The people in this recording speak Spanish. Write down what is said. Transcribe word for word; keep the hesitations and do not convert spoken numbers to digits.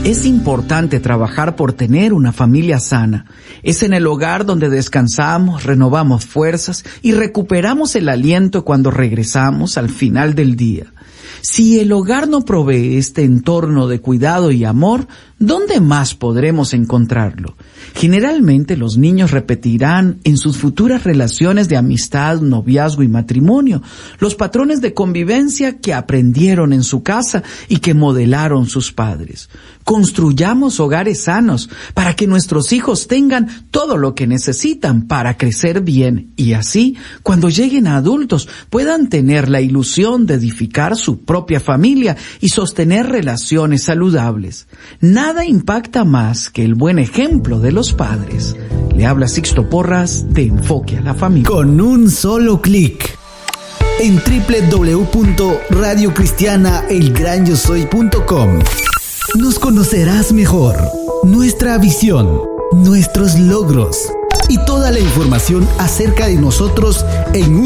Es importante trabajar por tener una familia sana. Es en el hogar donde descansamos, renovamos fuerzas y recuperamos el aliento cuando regresamos al final del día. Si el hogar no provee este entorno de cuidado y amor, ¿dónde más podremos encontrarlo? Generalmente los niños repetirán en sus futuras relaciones de amistad, noviazgo y matrimonio los patrones de convivencia que aprendieron en su casa y que modelaron sus padres. Construyamos hogares sanos para que nuestros hijos tengan todo lo que necesitan para crecer bien y así, cuando lleguen a adultos, puedan tener la ilusión de edificar su propia familia y sostener relaciones saludables. Nada impacta más que el buen ejemplo de los padres. Le habla Sixto Porras de Enfoque a la Familia. Con un solo clic en doble u doble u doble u punto radio cristiana el gran yo soy punto com nos conocerás mejor, nuestra visión, nuestros logros y toda la información acerca de nosotros en un